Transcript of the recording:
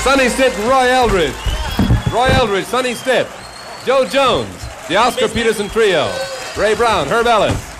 Sonny Stitt and Roy Eldridge. Roy Eldridge, Sonny Stitt. Joe Jones, the Oscar Peterson Trio. Ray Brown, Herb Ellis.